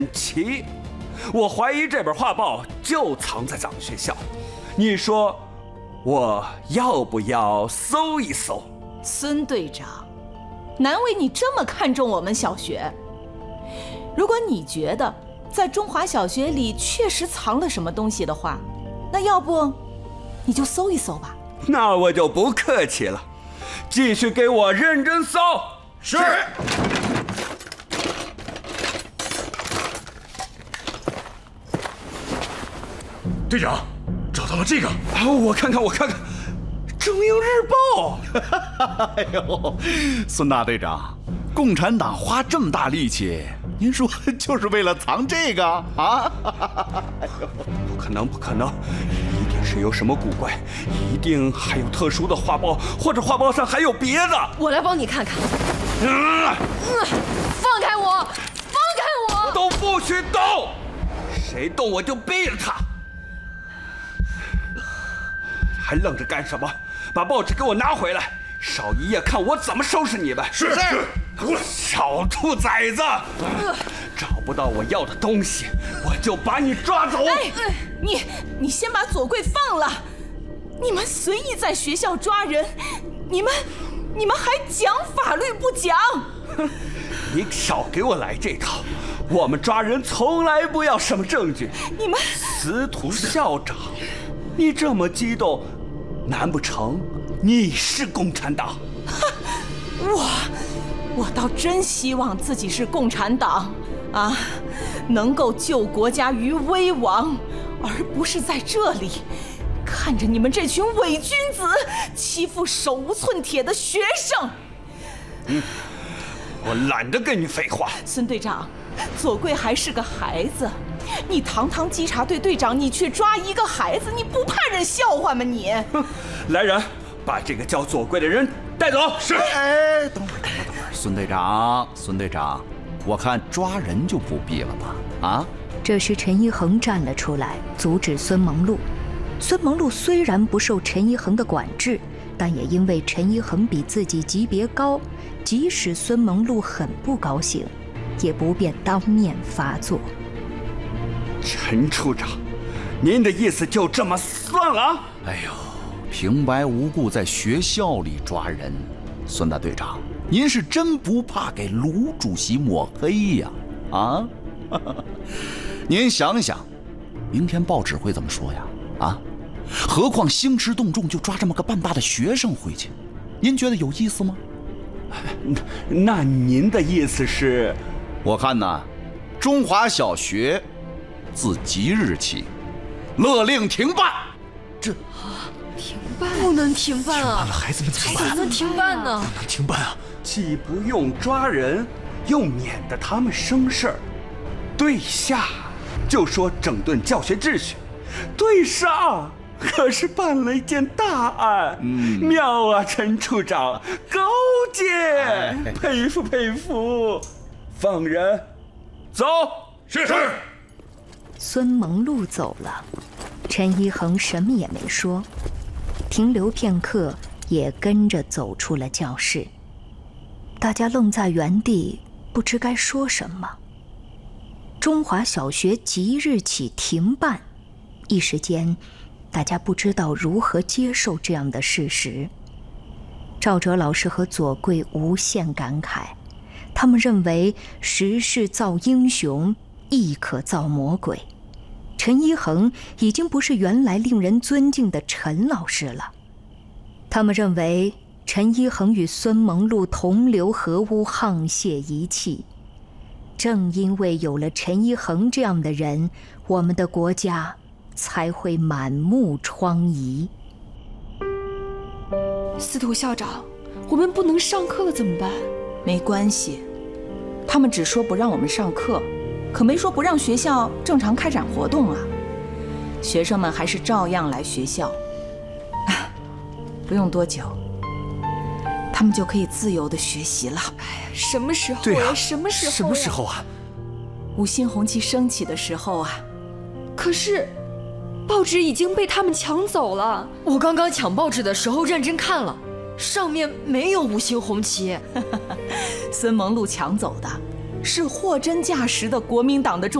奇，我怀疑这本画报就藏在咱们学校。你说，我要不要搜一搜？ 孙队长，难为你这么看重我们小学。如果你觉得在中华小学里确实藏了什么东西的话，那要不你就搜一搜吧。 那我就不客气了，继续给我认真搜。 是。队长，找到了这个。 我看看，《中英日报》。 哎呦，孙大队长，共产党花这么大力气，您说就是为了藏这个啊？ 哎呦，不可能，一定是有什么古怪，一定还有特殊的画报，或者画报上还有别的。 我来帮你看看。放开我！放开我！ 都不许动！谁动我就毙了他！还愣着干什么？把报纸给我拿回来！少一夜，看我怎么收拾你们！ 是。过来！ 小兔崽子！找不到我要的东西，我就把你抓走！ 你先把左贵放了！你们随意在学校抓人，你们还讲法律不讲？ 你少给我来这套！我们抓人从来不要什么证据。 你们司徒校长，你这么激动，难不成你是共产党？ 我倒真希望自己是共产党啊，能够救国家于危亡，而不是在这里看着你们这群伪君子欺负手无寸铁的学生。 我懒得跟你废话。 孙队长，左贵还是个孩子，你堂堂稽查队队长，你却抓一个孩子，你不怕人笑话吗你？ 来人，把这个叫左贵的人带走。 是。 哎，等会儿，孙队长，我看抓人就不必了吧？啊？ 这时陈一恒站了出来，阻止孙蒙路。孙蒙路虽然不受陈一恒的管制，但也因为陈一恒比自己级别高，即使孙蒙路很不高兴，也不便当面发作。 陈处长，您的意思就这么算了？ 哎呦，平白无故在学校里抓人，孙大队长，您是真不怕给卢主席抹黑呀？啊？您想想，明天报纸会怎么说呀？啊？何况兴师动众就抓这么个半大的学生回去，您觉得有意思吗？ 那您的意思是？ 我看呢，中华小学自即日起勒令停办。 停办？不能停办啊！ 孩子们怎么办？ 怎么能停办呢？ 不能停办啊！ 既不用抓人，又免得他们生事儿。对下就说整顿教学秩序，对上可是办了一件大案。妙啊，陈处长，高见，佩服佩服。放人，走。 是。 孙蒙路走了，陈一恒什么也没说，停留片刻，也跟着走出了教室。大家愣在原地，不知该说什么。中华小学即日起停办，一时间，大家不知道如何接受这样的事实。赵哲老师和左贵无限感慨，他们认为时势造英雄，亦可造魔鬼。陈一恒已经不是原来令人尊敬的陈老师了。他们认为陈一恒与孙蒙路同流合污，沆瀣一气。正因为有了陈一恒这样的人，我们的国家才会满目疮痍。 司徒校长，我们不能上课了怎么办？ 没关系，他们只说不让我们上课，可没说不让学校正常开展活动啊。学生们还是照样来学校，不用多久，他们就可以自由地学习了。 什么时候？ 对啊， 什么时候？ 什么时候啊？ 五星红旗升起的时候啊。 可是，报纸已经被他们抢走了。我刚刚抢报纸的时候认真看了，上面没有五星红旗。 孙蒙路抢走的， 是货真价实的国民党的